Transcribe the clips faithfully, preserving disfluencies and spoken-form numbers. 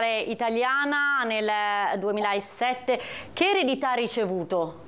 cardinale italiana nel duemilasette. Che eredità ha ricevuto?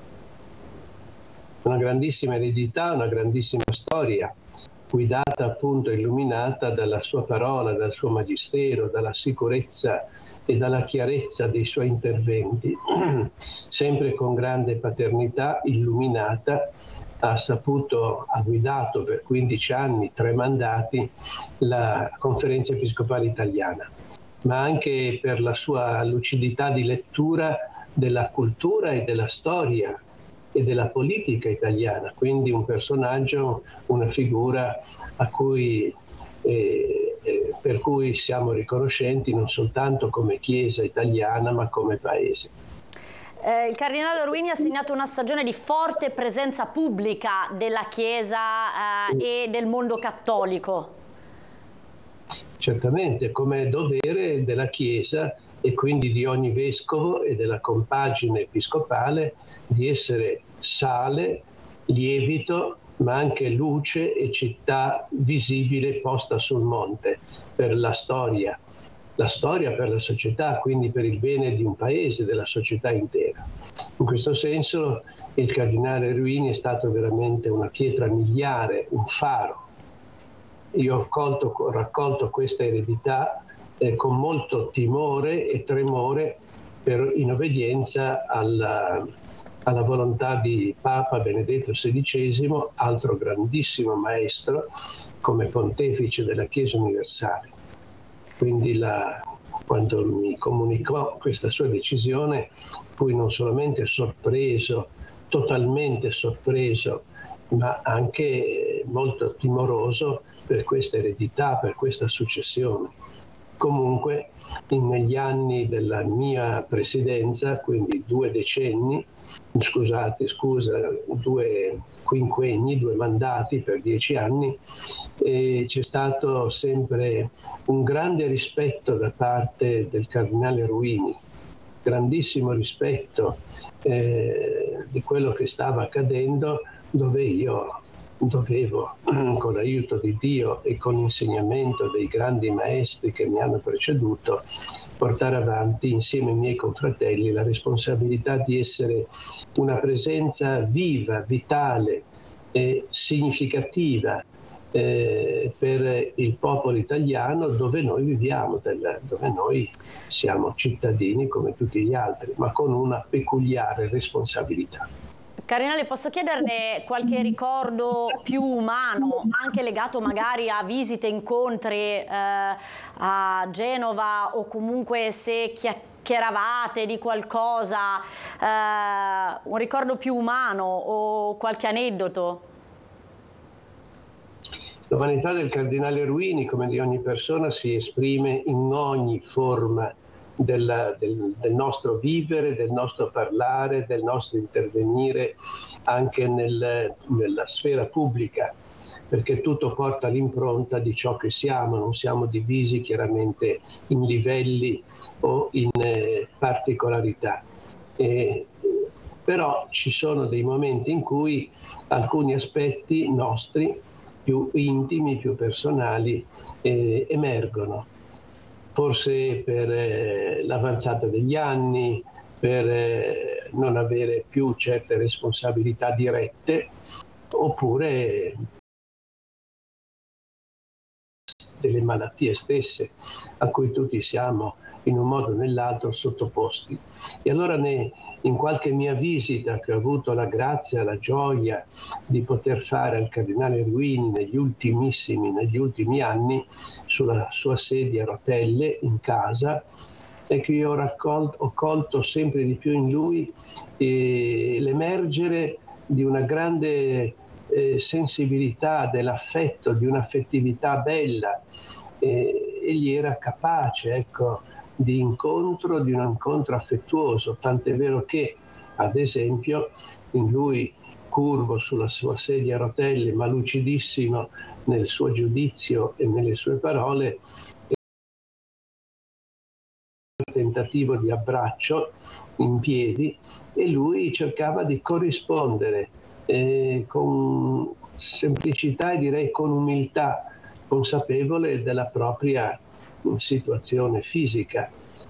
Una grandissima eredità, una grandissima storia, guidata appunto, illuminata dalla sua parola, dal suo magistero, dalla sicurezza e dalla chiarezza dei suoi interventi, sempre con grande paternità, illuminata. Ha saputo, ha guidato per quindici anni, tre mandati, la Conferenza Episcopale Italiana, ma anche per la sua lucidità di lettura della cultura e della storia e della politica italiana, quindi un personaggio, una figura a cui, eh, eh, per cui siamo riconoscenti non soltanto come Chiesa italiana ma come Paese. Eh, il cardinale Ruini ha segnato una stagione di forte presenza pubblica della Chiesa eh, e del mondo cattolico. Certamente, come dovere della Chiesa e quindi di ogni vescovo e della compagine episcopale di essere sale, lievito, ma anche luce e città visibile posta sul monte per la storia, la storia per la società, quindi per il bene di un paese, della società intera. In questo senso il cardinale Ruini è stato veramente una pietra miliare, un faro. Io ho, colto, ho raccolto questa eredità eh, con molto timore e tremore per, in obbedienza alla, alla volontà di Papa Benedetto sedicesimo, altro grandissimo maestro come pontefice della Chiesa universale. Quindi la, quando mi comunicò questa sua decisione fui non solamente sorpreso, totalmente sorpreso, ma anche molto timoroso per questa eredità, per questa successione. Comunque, negli anni della mia presidenza, quindi due decenni, scusate, scusa, due quinquenni, due mandati per dieci anni, e c'è stato sempre un grande rispetto da parte del cardinale Ruini, grandissimo rispetto eh, di quello che stava accadendo, dove io dovevo, con l'aiuto di Dio e con l'insegnamento dei grandi maestri che mi hanno preceduto, portare avanti insieme ai miei confratelli la responsabilità di essere una presenza viva, vitale e significativa eh, per il popolo italiano dove noi viviamo, del, dove noi siamo cittadini come tutti gli altri, ma con una peculiare responsabilità. Cardinale, posso chiederle qualche ricordo più umano, anche legato magari a visite, incontri eh, a Genova, o comunque se chiacchieravate di qualcosa, eh, un ricordo più umano o qualche aneddoto? L'umanità del cardinale Ruini, come di ogni persona, si esprime in ogni forma Del, del, del nostro vivere, del nostro parlare, del nostro intervenire anche nel, nella sfera pubblica, perché tutto porta l'impronta di ciò che siamo, non siamo divisi chiaramente in livelli o in eh, particolarità. E, però ci sono dei momenti in cui alcuni aspetti nostri, più intimi, più personali, eh, emergono. Forse per eh, l'avanzata degli anni, per eh, non avere più certe responsabilità dirette, oppure delle malattie stesse a cui tutti siamo in un modo o nell'altro sottoposti. E allora ne, in qualche mia visita che ho avuto la grazia, la gioia di poter fare al cardinale Ruini negli ultimissimi, negli ultimi anni, sulla sua sedia a rotelle in casa, e che io ho, raccolto, ho colto sempre di più in lui eh, l'emergere di una grande eh, sensibilità, dell'affetto, di un'affettività bella. Eh, egli era capace, ecco, di incontro, di un incontro affettuoso, tant'è vero che, ad esempio, in lui curvo sulla sua sedia a rotelle, ma lucidissimo nel suo giudizio e nelle sue parole, tentativo di abbraccio in piedi, e lui cercava di corrispondere eh, con semplicità e direi con umiltà, consapevole della propria situazione fisica.